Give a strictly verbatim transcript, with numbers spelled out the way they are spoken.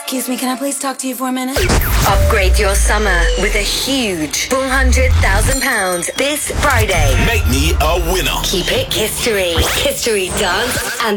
Excuse me, can I please talk to you for a minute? Upgrade your summer with a huge four hundred thousand pounds this Friday. Make me a winner. Keep it history. History dance and